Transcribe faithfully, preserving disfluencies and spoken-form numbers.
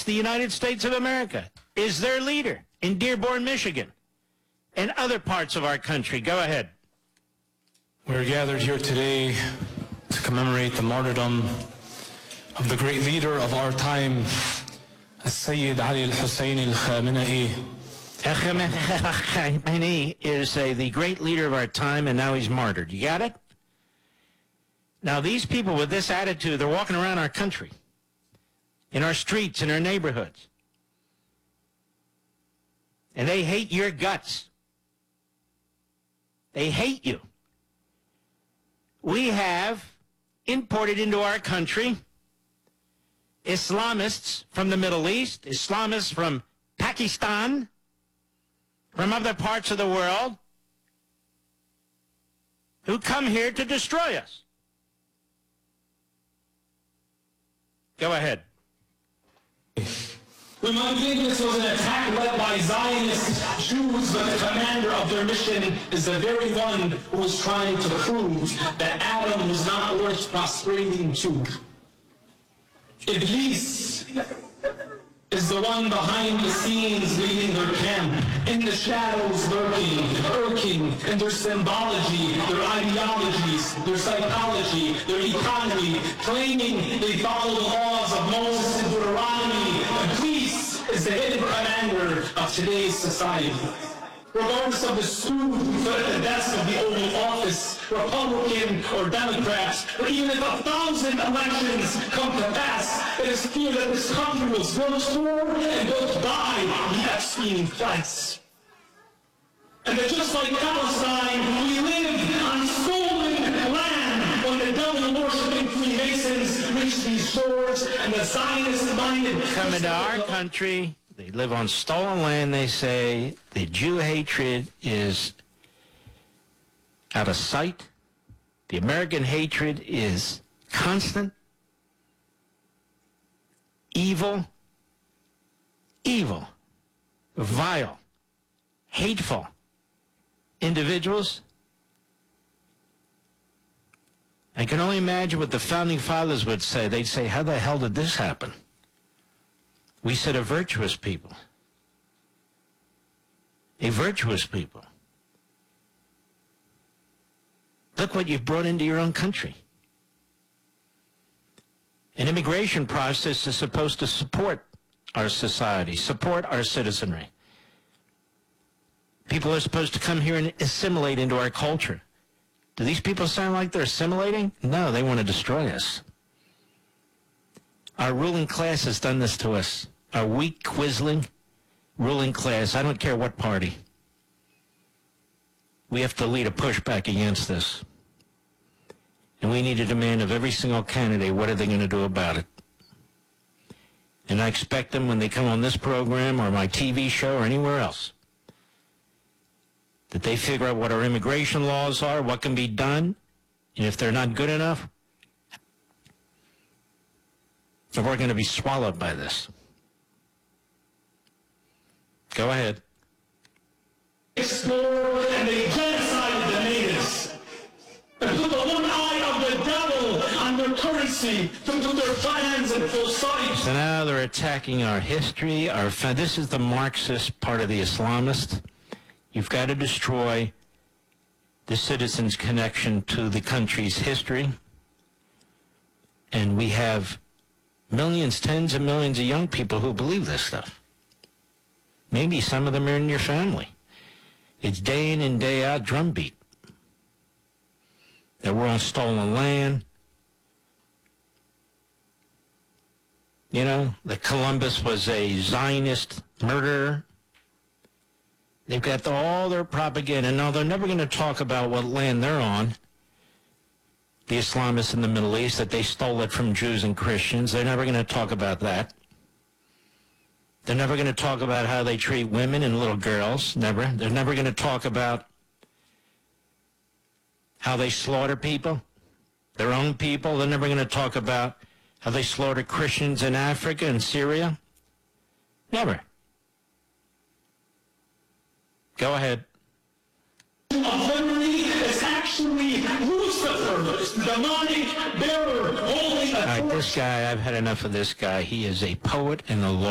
States, the United States of America, is their leader in Dearborn, Michigan, and other parts of our country. Go ahead. We're gathered here today to commemorate the martyrdom of the great leader of our time, Sayyid Ali al-Hussein al-Khamenei. Khamenei is a, the great leader of our time, and now he's martyred. You got it? Now, these people with this attitude, they're walking around our country, in our streets, in our neighborhoods, and they hate your guts. They hate you. We have imported into our country Islamists from the Middle East, Islamists from Pakistan, from other parts of the world, who come here to destroy us. Go ahead. We might think this was an attack led by Zionist Jews, but the commander of their mission is the very one who was trying to prove that Adam was not worth prostrating to. Iblis is the one behind the scenes leading their camp, in the shadows lurking, irking in their symbology, their ideologies, their psychology, their economy, claiming they follow the laws of Moses and Deuteronomy. Iblis is the hidden commander of today's society. Regardless of the student at the desk of the Oval Office, Republican or Democrat, or even if a thousand elections come to pass, it is clear that this country was built for and built by the Epstein class. And that just like Palestine, we live on stolen land when the devil-worshipping Freemasons reach these shores and the Zionist-minded come into our country. They live on stolen land. They say the Jew hatred is out of sight. The American hatred is constant. Evil, evil, vile, hateful individuals. I can only imagine what the founding fathers would say. They'd say, how the hell did this happen? We said a virtuous people. A virtuous people. Look what you've brought into your own country. An immigration process is supposed to support our society, support our citizenry. People are supposed to come here and assimilate into our culture. Do these people sound like they're assimilating? No, they want to destroy us. Our ruling class has done this to us. Our weak, quisling ruling class. I don't care what party. We have to lead a pushback against this. And we need to demand of every single candidate, what are they going to do about it? And I expect them when they come on this program or my T V show or anywhere else, that they figure out what our immigration laws are, what can be done, and if they're not good enough, then we're going to be swallowed by this. Go ahead. Explored and they genocided the natives. And put the one eye of the devil on their currency to put their plans in full sight. So now they're attacking our history. Our fa- this is the Marxist part of the Islamist. You've got to destroy the citizens' connection to the country's history. And we have millions, tens of millions of young people who believe this stuff. Maybe some of them are in your family. It's day in and day out drumbeat. That we're on stolen land. You know, that Columbus was a Zionist murderer. They've got all their propaganda. No, they're never going to talk about what land they're on. The Islamists in the Middle East, that they stole it from Jews and Christians. They're never going to talk about that. They're never going to talk about how they treat women and little girls. Never. They're never going to talk about how they slaughter people, their own people. They're never going to talk about how they slaughter Christians in Africa and Syria. Never. Go ahead. Of liberty is actually Lucifer, demonic bearer, holding All right, this guy, I've had enough of this guy. He is a poet and a lawyer.